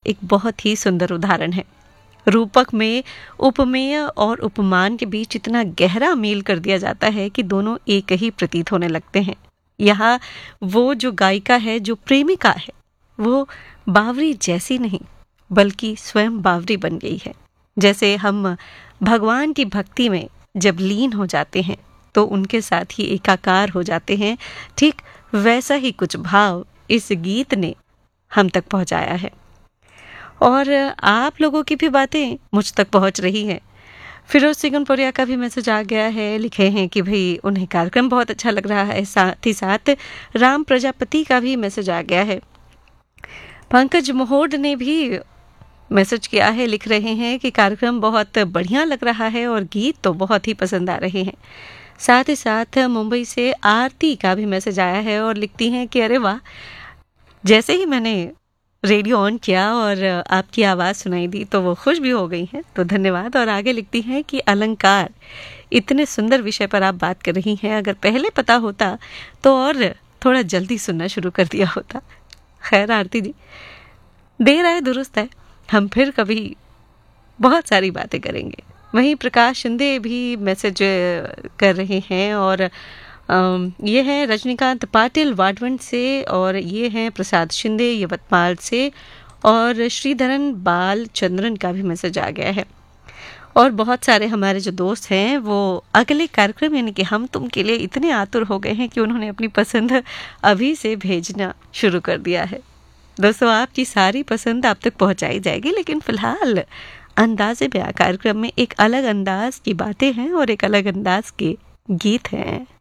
एक बहुत ही सुंदर उदाहरण है। रूपक में उपमेय और उपमान के बीच इतना गहरा मेल कर दिया जाता है कि दोनों एक ही प्रतीत होने लगते हैं। यहाँ वो जो गायिका है, जो प्रेमिका है, वो बावरी जैसी नहीं बल्कि स्वयं बावरी बन गई है। जैसे हम भगवान की भक्ति में जब लीन हो जाते हैं तो उनके साथ ही एकाकार हो जाते हैं, ठीक वैसा ही कुछ भाव इस गीत ने हम तक पहुंचाया है। और आप लोगों की भी बातें मुझ तक पहुंच रही हैं। फिरोज सिगनपुरिया का भी मैसेज आ गया है, लिखे हैं कि भाई उन्हें कार्यक्रम बहुत अच्छा लग रहा है। साथ ही साथ राम प्रजापति का भी मैसेज आ गया है। पंकज मोहोड ने भी मैसेज किया है, लिख रहे हैं कि कार्यक्रम बहुत बढ़िया लग रहा है और गीत तो बहुत ही पसंद आ रहे हैं। साथ ही साथ मुंबई से आरती का भी मैसेज आया है और लिखती हैं कि अरे वाह, जैसे ही मैंने रेडियो ऑन किया और आपकी आवाज़ सुनाई दी तो वो खुश भी हो गई हैं, तो धन्यवाद। और आगे लिखती हैं कि अलंकार, इतने सुंदर विषय पर आप बात कर रही हैं, अगर पहले पता होता तो और थोड़ा जल्दी सुनना शुरू कर दिया होता। खैर आरती जी, देर आए दुरुस्त है, हम फिर कभी बहुत सारी बातें करेंगे। वहीं प्रकाश शिंदे भी मैसेज कर रहे हैं और ये है रजनीकांत पाटिल वाडवंड से, और ये हैं प्रसाद शिंदे यवतमाल से, और श्रीधरन बाल चंद्रन का भी मैसेज आ गया है। और बहुत सारे हमारे जो दोस्त हैं वो अगले कार्यक्रम यानी कि हम तुम के लिए इतने आतुर हो गए हैं कि उन्होंने अपनी पसंद अभी से भेजना शुरू कर दिया है। दोस्तों, आपकी सारी पसंद आप तक पहुंचाई जाएगी, लेकिन फिलहाल अंदाज़े बयां कार्यक्रम में एक अलग अंदाज की बातें हैं और एक अलग अंदाज के गीत हैं।